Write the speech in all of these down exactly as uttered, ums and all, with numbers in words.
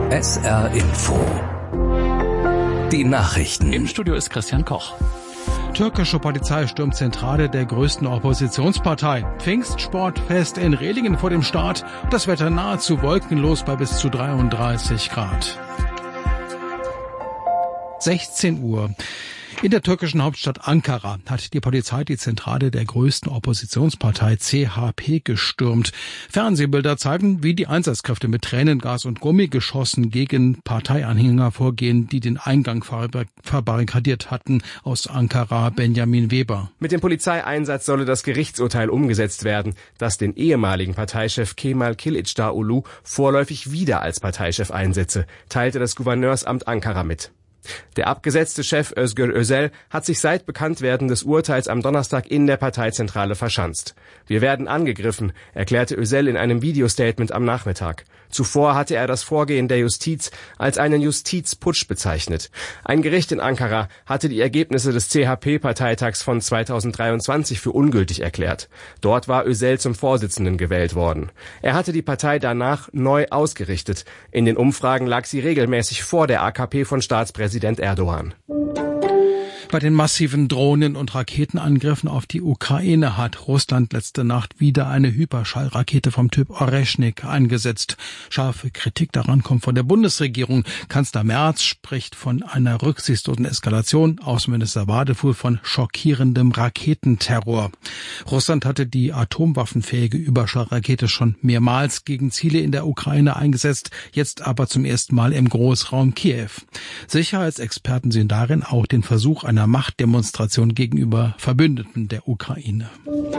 S R Info. Die Nachrichten. Im Studio ist Christian Koch. Türkische Polizei stürmt Zentrale der größten Oppositionspartei. Pfingstsportfest in Rehlingen vor dem Start. Das Wetter nahezu wolkenlos bei bis zu dreiunddreißig Grad. sechzehn Uhr. In der türkischen Hauptstadt Ankara hat die Polizei die Zentrale der größten Oppositionspartei C H P gestürmt. Fernsehbilder zeigen, wie die Einsatzkräfte mit Tränengas und Gummigeschossen gegen Parteianhänger vorgehen, die den Eingang verbarrikadiert hatten. Aus Ankara Benjamin Weber. Mit dem Polizeieinsatz solle das Gerichtsurteil umgesetzt werden, das den ehemaligen Parteichef Kemal Kılıçdaroğlu vorläufig wieder als Parteichef einsetze, teilte das Gouverneursamt Ankara mit. Der abgesetzte Chef Özgür Özel hat sich seit Bekanntwerden des Urteils am Donnerstag in der Parteizentrale verschanzt. Wir werden angegriffen, erklärte Özel in einem Videostatement am Nachmittag. Zuvor hatte er das Vorgehen der Justiz als einen Justizputsch bezeichnet. Ein Gericht in Ankara hatte die Ergebnisse des C H P-Parteitags von zweitausenddreiundzwanzig für ungültig erklärt. Dort war Özel zum Vorsitzenden gewählt worden. Er hatte die Partei danach neu ausgerichtet. In den Umfragen lag sie regelmäßig vor der A K P von Staatspräsident Erdogan. Bei den massiven Drohnen- und Raketenangriffen auf die Ukraine hat Russland letzte Nacht wieder eine Hyperschallrakete vom Typ Oreschnik eingesetzt. Scharfe Kritik daran kommt von der Bundesregierung. Kanzler Merz spricht von einer rücksichtslosen Eskalation. Außenminister Wadefuhl von schockierendem Raketenterror. Russland hatte die atomwaffenfähige Überschallrakete schon mehrmals gegen Ziele in der Ukraine eingesetzt, jetzt aber zum ersten Mal im Großraum Kiew. Sicherheitsexperten sehen darin auch den Versuch einer Machtdemonstration gegenüber Verbündeten der Ukraine.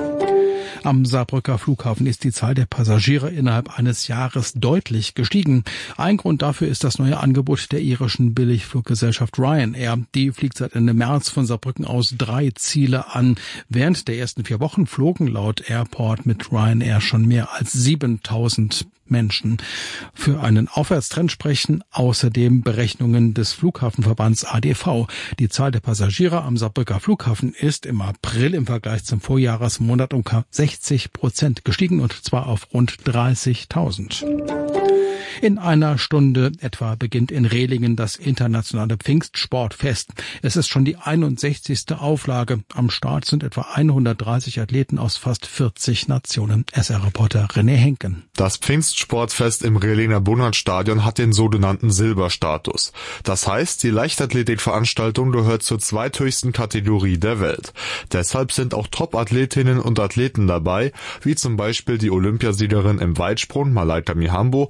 Am Saarbrücker Flughafen ist die Zahl der Passagiere innerhalb eines Jahres deutlich gestiegen. Ein Grund dafür ist das neue Angebot der irischen Billigfluggesellschaft Ryanair. Die fliegt seit Ende März von Saarbrücken aus drei Ziele an. Während der ersten vier Wochen flogen laut Airport mit Ryanair schon mehr als siebentausend Menschen. Für einen Aufwärtstrend sprechen außerdem Berechnungen des Flughafenverbands A D V. Die Zahl der Passagiere am Saarbrücker Flughafen ist im April im Vergleich zum Vorjahresmonat um sechzig Prozent gestiegen, und zwar auf rund dreißigtausend. In einer Stunde etwa beginnt in Rehlingen das internationale Pfingstsportfest. Es ist schon die einundsechzigste Auflage. Am Start sind etwa hundertdreißig Athleten aus fast vierzig Nationen. S R-Reporter René Henken. Das Pfingstsportfest im Rehlinger Bunert-Stadion hat den sogenannten Silberstatus. Das heißt, die Leichtathletikveranstaltung gehört zur zweithöchsten Kategorie der Welt. Deshalb sind auch Top-Athletinnen und Athleten dabei, wie zum Beispiel die Olympiasiegerin im Weitsprung Malaika Mihambo